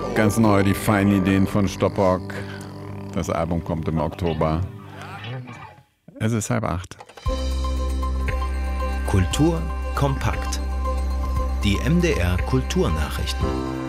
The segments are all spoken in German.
Ganz neu, die feinen Ideen von Stoppock. Das Album kommt im Oktober. Es ist 7:30. Kultur kompakt. Die MDR Kulturnachrichten.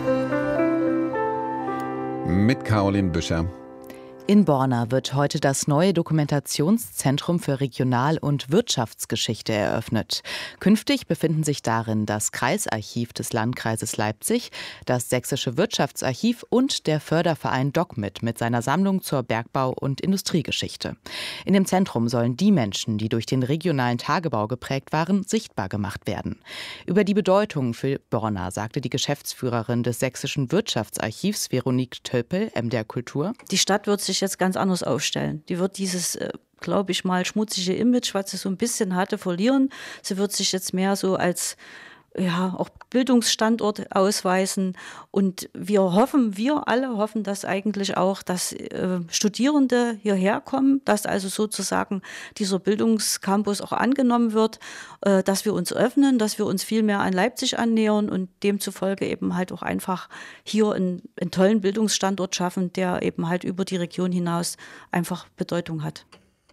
Mit Caroline Büscher. In Borna wird heute das neue Dokumentationszentrum für Regional- und Wirtschaftsgeschichte eröffnet. Künftig befinden sich darin das Kreisarchiv des Landkreises Leipzig, das Sächsische Wirtschaftsarchiv und der Förderverein DocMit mit seiner Sammlung zur Bergbau- und Industriegeschichte. In dem Zentrum sollen die Menschen, die durch den regionalen Tagebau geprägt waren, sichtbar gemacht werden. Über die Bedeutung für Borna sagte die Geschäftsführerin des Sächsischen Wirtschaftsarchivs, Veronique Töpel, MDR Kultur. Die Stadt wird sich jetzt ganz anders aufstellen. Die wird dieses, glaube ich mal, schmutzige Image, was sie so ein bisschen hatte, verlieren. Sie wird sich jetzt mehr so als auch Bildungsstandort ausweisen. Und wir alle hoffen das eigentlich auch, dass Studierende hierher kommen, dass also sozusagen dieser Bildungscampus auch angenommen wird, dass wir uns öffnen, dass wir uns viel mehr an Leipzig annähern und demzufolge eben halt auch einfach hier einen tollen Bildungsstandort schaffen, der eben halt über die Region hinaus einfach Bedeutung hat.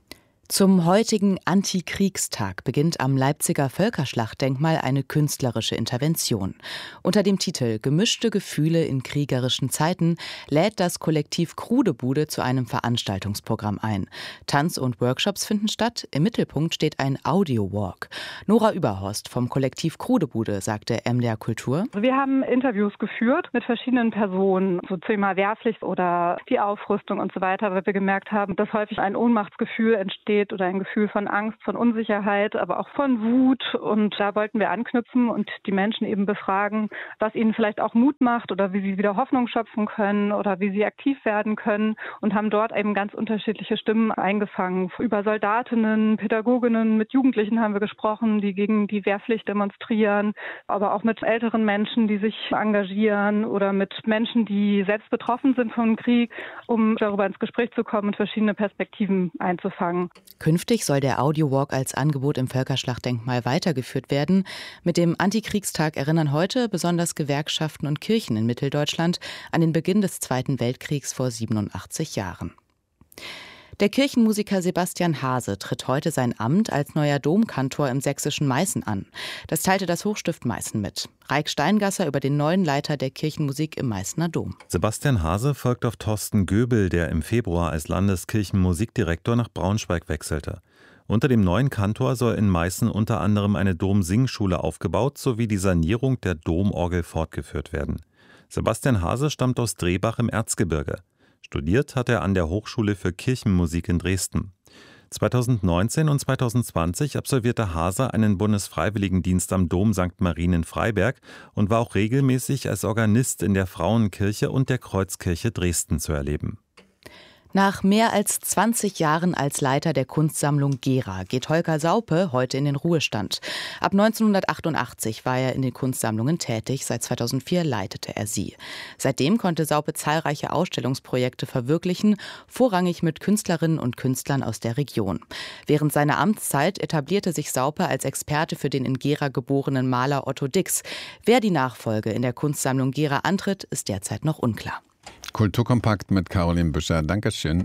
Zum heutigen Antikriegstag beginnt am Leipziger Völkerschlachtdenkmal eine künstlerische Intervention. Unter dem Titel »Gemischte Gefühle in kriegerischen Zeiten« lädt das Kollektiv Krudebude zu einem Veranstaltungsprogramm ein. Tanz und Workshops finden statt. Im Mittelpunkt steht ein Audio-Walk. Nora Überhorst vom Kollektiv Krudebude sagte MDR Kultur: Wir haben Interviews geführt mit verschiedenen Personen, so Thema Wehrpflicht oder die Aufrüstung und so weiter, weil wir gemerkt haben, dass häufig ein Ohnmachtsgefühl entsteht oder ein Gefühl von Angst, von Unsicherheit, aber auch von Wut. Und da wollten wir anknüpfen und die Menschen eben befragen, was ihnen vielleicht auch Mut macht oder wie sie wieder Hoffnung schöpfen können oder wie sie aktiv werden können und haben dort eben ganz unterschiedliche Stimmen eingefangen. Über Soldatinnen, Pädagoginnen, mit Jugendlichen haben wir gesprochen, die gegen die Wehrpflicht demonstrieren, aber auch mit älteren Menschen, die sich engagieren oder mit Menschen, die selbst betroffen sind vom Krieg, um darüber ins Gespräch zu kommen und verschiedene Perspektiven einzufangen. Künftig soll der Audio-Walk als Angebot im Völkerschlachtdenkmal weitergeführt werden. Mit dem Antikriegstag erinnern heute besonders Gewerkschaften und Kirchen in Mitteldeutschland an den Beginn des Zweiten Weltkriegs vor 87 Jahren. Der Kirchenmusiker Sebastian Haase tritt heute sein Amt als neuer Domkantor im sächsischen Meißen an. Das teilte das Hochstift Meißen mit. Raik Steingasser über den neuen Leiter der Kirchenmusik im Meißener Dom. Sebastian Haase folgt auf Thorsten Göbel, der im Februar als Landeskirchenmusikdirektor nach Braunschweig wechselte. Unter dem neuen Kantor soll in Meißen unter anderem eine Domsingschule aufgebaut sowie die Sanierung der Domorgel fortgeführt werden. Sebastian Haase stammt aus Drehbach im Erzgebirge. Studiert hat er an der Hochschule für Kirchenmusik in Dresden. 2019 und 2020 absolvierte Haase einen Bundesfreiwilligendienst am Dom St. Marien in Freiberg und war auch regelmäßig als Organist in der Frauenkirche und der Kreuzkirche Dresden zu erleben. Nach mehr als 20 Jahren als Leiter der Kunstsammlung Gera geht Holger Saupe heute in den Ruhestand. Ab 1988 war er in den Kunstsammlungen tätig, seit 2004 leitete er sie. Seitdem konnte Saupe zahlreiche Ausstellungsprojekte verwirklichen, vorrangig mit Künstlerinnen und Künstlern aus der Region. Während seiner Amtszeit etablierte sich Saupe als Experte für den in Gera geborenen Maler Otto Dix. Wer die Nachfolge in der Kunstsammlung Gera antritt, ist derzeit noch unklar. Kulturkompakt mit Caroline Büscher. Dankeschön.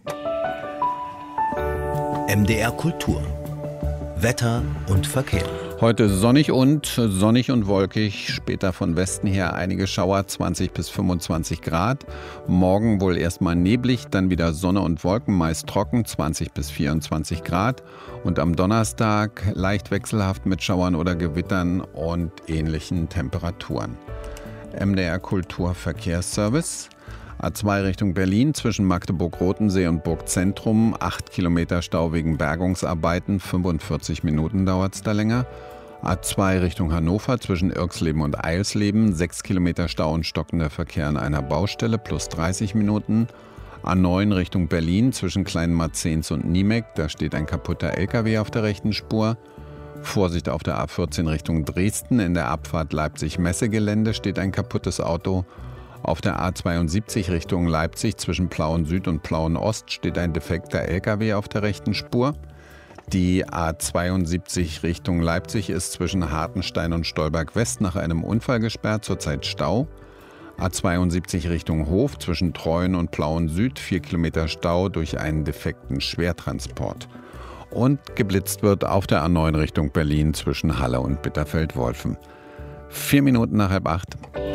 MDR Kultur. Wetter und Verkehr. Heute sonnig und wolkig, später von Westen her einige Schauer, 20 bis 25 Grad. Morgen wohl erstmal neblig, dann wieder Sonne und Wolken, meist trocken, 20 bis 24 Grad. Und am Donnerstag leicht wechselhaft mit Schauern oder Gewittern und ähnlichen Temperaturen. MDR Kultur Verkehrsservice. A2 Richtung Berlin zwischen Magdeburg-Rotensee und Burgzentrum, 8 Kilometer Stau wegen Bergungsarbeiten, 45 Minuten dauert es da länger. A2 Richtung Hannover zwischen Irxleben und Eilsleben, 6 Kilometer Stau und stockender Verkehr an einer Baustelle, plus 30 Minuten. A9 Richtung Berlin zwischen Kleinmarzens und Niemek, da steht ein kaputter LKW auf der rechten Spur. Vorsicht auf der A14 Richtung Dresden, in der Abfahrt Leipzig-Messegelände steht ein kaputtes Auto. Auf der A72 Richtung Leipzig zwischen Plauen Süd und Plauen Ost steht ein defekter LKW auf der rechten Spur. Die A72 Richtung Leipzig ist zwischen Hartenstein und Stolberg West nach einem Unfall gesperrt, zurzeit Stau. A72 Richtung Hof zwischen Treuen und Plauen Süd, 4 Kilometer Stau durch einen defekten Schwertransport. Und geblitzt wird auf der A9 Richtung Berlin zwischen Halle und Bitterfeld-Wolfen. 4 Minuten nach 7:30.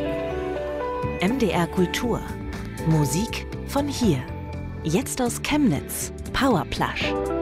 MDR Kultur. Musik von hier. Jetzt aus Chemnitz. Powerplush.